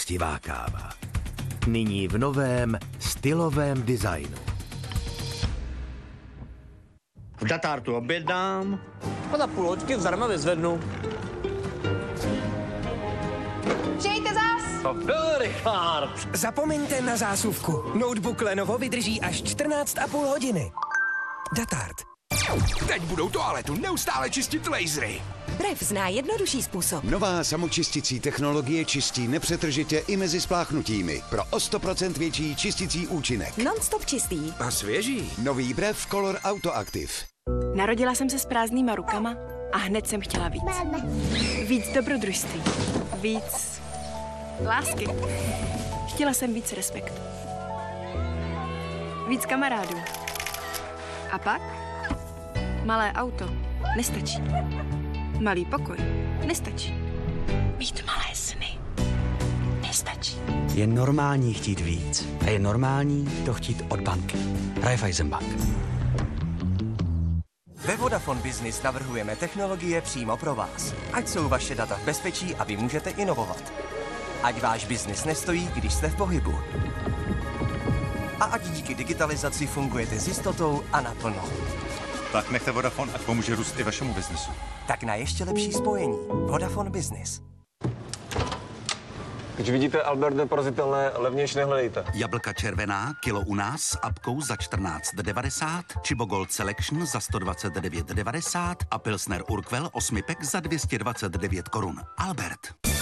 poctivá káva. Nyní v novém stylovém designu. V Datartu objednám. A za půl hoďky zdarma vyzvednu. Přijďte zas! To byl Richard. Zapomeňte na zásuvku. Notebook Lenovo vydrží až 14,5 hodiny. Datart. Teď budou toaletu neustále čistit lasery. Brev zná jednodušší způsob. Nová samočisticí technologie čistí nepřetržitě i mezi spláchnutími. Pro o 100% větší čisticí účinek. Non-stop čistý. A svěží. Nový Brev Color Autoactive. Narodila jsem se s prázdnýma rukama a hned jsem chtěla víc. Víc dobrodružství. Víc lásky. Chtěla jsem víc respektu. Víc kamarádů. A pak? Malé auto nestačí. Malý pokoj nestačí. Mít malé sny nestačí. Je normální chtít víc. A je normální to chtít od banky. Raiffeisenbank. Ve Vodafone Business navrhujeme technologie přímo pro vás. Ať jsou vaše data v bezpečí a vy můžete inovovat. Ať váš biznis nestojí, když jste v pohybu. A ať díky digitalizaci fungujete s jistotou a naplno. Tak nechte Vodafone, ať pomůže růst i vašemu biznesu. Tak na ještě lepší spojení. Vodafone Business. Když vidíte Albert porazitelné, levnější nehledejte. Jablka červená, kilo u nás s apkou za 14,90, Chibo Gold Selection za 129,90 a Pilsner Urquell 8 pack za 229 korun. Albert.